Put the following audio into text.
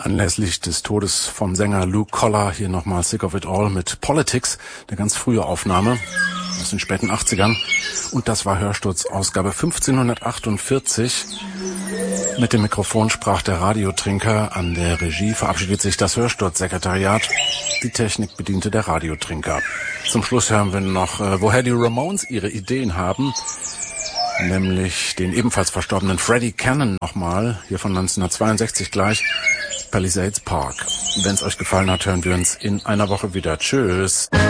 Anlässlich des Todes vom Sänger Luke Collar hier nochmal Sick of It All mit Politics, eine ganz frühe Aufnahme aus den späten 80ern. Und das war Hörsturz Ausgabe 1548. Mit dem Mikrofon sprach der Radiotrinker. An der Regie verabschiedet sich das Hörsturzsekretariat. Die Technik bediente der Radiotrinker. Zum Schluss hören wir noch, woher die Ramones ihre Ideen haben. Nämlich den ebenfalls verstorbenen Freddie Cannon nochmal, hier von 1962 gleich, Palisades Park. Wenn es euch gefallen hat, hören wir uns in einer Woche wieder. Tschüss.